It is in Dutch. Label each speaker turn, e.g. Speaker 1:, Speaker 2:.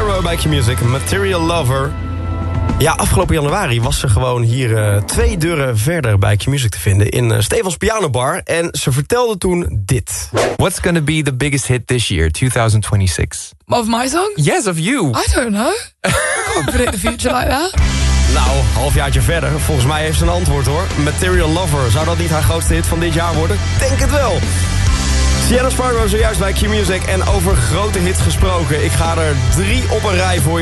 Speaker 1: Sparrow bij Q-Music, Material Lover. Ja, afgelopen januari was ze gewoon hier 2 deuren verder bij Q-Music te vinden in Stefans Pianobar. En ze vertelde toen dit.
Speaker 2: What's gonna be the biggest hit this year, 2026?
Speaker 3: Of my song?
Speaker 2: Yes, of you.
Speaker 3: I don't know. I can't predict the future like that.
Speaker 1: Nou, halfjaartje verder. Volgens mij heeft ze een antwoord hoor. Material Lover. Zou dat niet haar grootste hit van dit jaar worden? Denk het wel. Sienna Sparrow zojuist bij Q-Music. En over grote hits gesproken. Ik ga er 3 op een rij voor je.